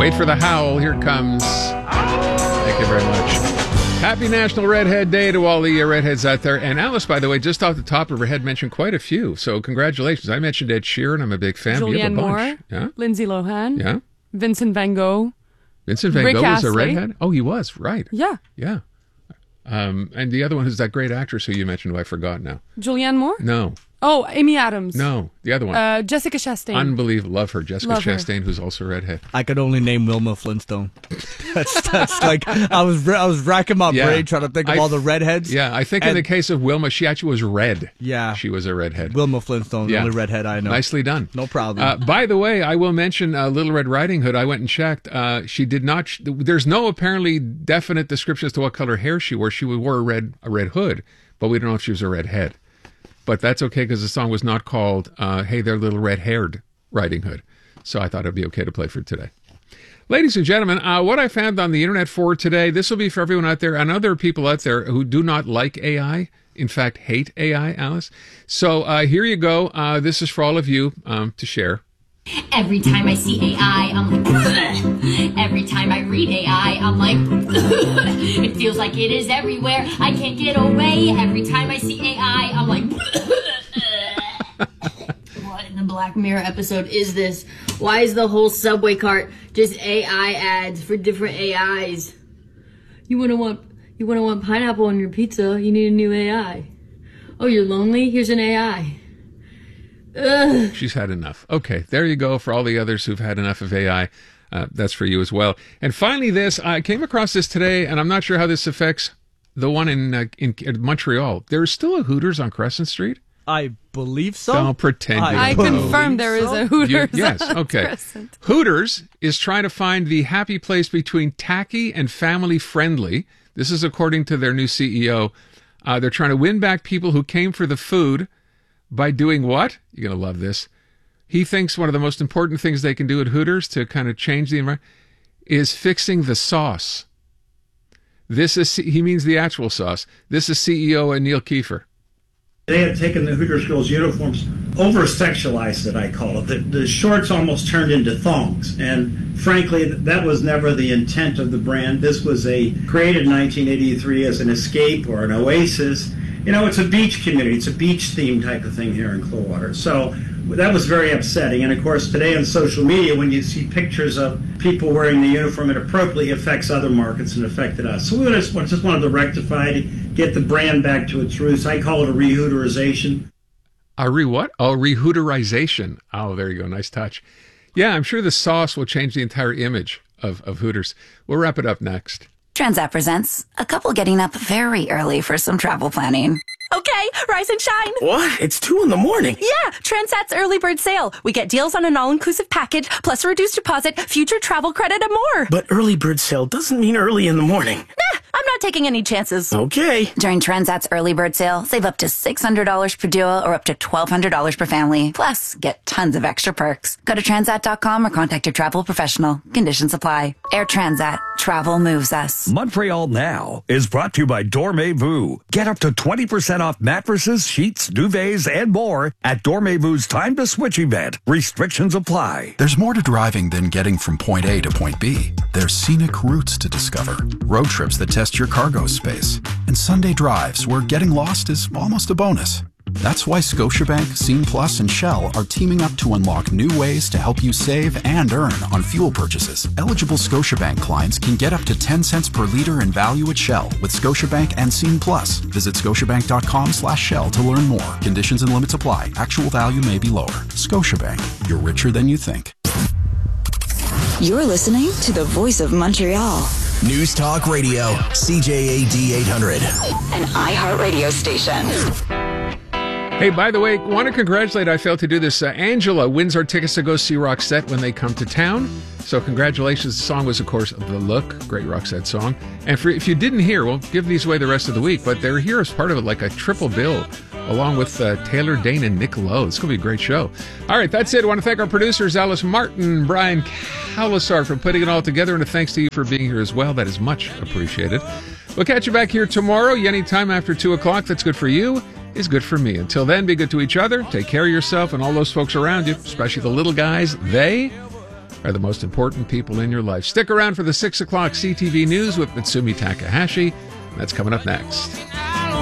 Wait for the howl. Here it comes. Thank you very much. Happy National Redhead Day to all the redheads out there. And Alice, by the way, just off the top of her head, mentioned quite a few. So congratulations. I mentioned Ed Sheeran. I'm a big fan. Julianne Moore. Yeah? Lindsay Lohan. Yeah. Vincent Van Gogh. Vincent Van Rick Gogh was a Astley. redhead? Oh, he was. Right. Yeah. Yeah. And the other one is that great actress who you mentioned who I forgot now. Julianne Moore? No. Oh, Amy Adams. No. The other one. Jessica Chastain. Unbelievable. Love her. Jessica Love her. Chastain, who's also a redhead. I could only name Wilma Flintstone. That's like I was racking my brain trying to think of all the redheads. Yeah, I think in the case of Wilma, she actually was red. Yeah, she was a redhead. Wilma Flintstone, the only redhead I know. Nicely done. No problem. By the way, I will mention Little Red Riding Hood. I went and checked. She did not. There's no apparently definite description as to what color hair she wore. She wore a red hood, but we don't know if she was a redhead. But that's okay because the song was not called Hey There Little Red-Haired Riding Hood. So I thought it'd be okay to play for today. Ladies and gentlemen, what I found on the internet for today, this will be for everyone out there. I know there are people out there who do not like AI, in fact, hate AI, Alice. So here you go. This is for all of you to share. Every time I see AI, I'm like, ugh. Every time I read AI, I'm like, ugh. It feels like it is everywhere. I can't get away. Every time I see AI, I'm like, ugh. What in the Black Mirror episode is this? Why is the whole subway cart just AI ads for different AIs? You wanna want pineapple on your pizza? You need a new AI. Oh, you're lonely? Here's an AI. Ugh. She's had enough. Okay, there you go. For all the others who've had enough of AI, that's for you as well. And finally, this I came across this today, and I'm not sure how this affects the one in Montreal. There's still a Hooters on Crescent Street. I believe so. Don't pretend. I confirm there is a Hooters. Yes. Okay. Crescent. Hooters is trying to find the happy place between tacky and family friendly. This is according to their new CEO. They're trying to win back people who came for the food. By doing what? You're going to love this. He thinks one of the most important things they can do at Hooters to kind of change the environment is fixing the sauce. He means the actual sauce. This is CEO Neil Kiefer. They had taken the Hooters girls' uniforms, over-sexualized it, I call it. The shorts almost turned into thongs. And frankly, that was never the intent of the brand. This was created in 1983 as an escape or an oasis. You know, it's a beach community. It's a beach-themed type of thing here in Clearwater. So that was very upsetting. And, of course, today on social media, when you see pictures of people wearing the uniform, it appropriately affects other markets and affected us. So we just wanted to rectify it, get the brand back to its roots. I call it a re-Hooterization. A re-what? Oh, re-Hooterization. Oh, there you go. Nice touch. Yeah, I'm sure the sauce will change the entire image of Hooters. We'll wrap it up next. Transat presents a couple getting up very early for some travel planning. Okay, rise and shine. What? It's 2 a.m. Yeah, Transat's early bird sale. We get deals on an all-inclusive package, plus a reduced deposit, future travel credit, and more. But early bird sale doesn't mean early in the morning. Nah, I'm not taking any chances. Okay. During Transat's early bird sale, save up to $600 per duo or up to $1,200 per family. Plus, get tons of extra perks. Go to transat.com or contact your travel professional. Conditions apply. Air Transat. Travel moves us. Montreal Now is brought to you by Dormez-vous. Get up to 20% off mattresses, sheets, duvets, and more at Dormez-vou's Time to Switch event. Restrictions apply. There's more to driving than getting from point A to point B. There's scenic routes to discover, road trips that test your cargo space, and Sunday drives where getting lost is almost a bonus. That's why Scotiabank, Scene Plus, and Shell are teaming up to unlock new ways to help you save and earn on fuel purchases. Eligible Scotiabank clients can get up to 10 cents per liter in value at Shell with Scotiabank and Scene Plus. Visit scotiabank.com/Shell to learn more. Conditions and limits apply. Actual value may be lower. Scotiabank, you're richer than you think. You're listening to the voice of Montreal. News Talk Radio, CJAD 800. An iHeartRadio station. Hey, by the way, want to congratulate, I failed to do this, Angela wins our tickets to go see Roxette when they come to town. So congratulations. The song was, of course, The Look, great Roxette song. And if you didn't hear, we'll give these away the rest of the week, but they're here as part of it, like a triple bill, along with Taylor Dane and Nick Lowe. It's going to be a great show. All right, that's it. I want to thank our producers, Alice Martin, Brian Calasar, for putting it all together, and a thanks to you for being here as well. That is much appreciated. We'll catch you back here tomorrow, anytime after 2 o'clock. That's good for you. Is good for me. Until then, be good to each other, take care of yourself and all those folks around you, especially the little guys. They are the most important people in your life. Stick around for the 6 o'clock CTV News with Mitsumi Takahashi. That's coming up next.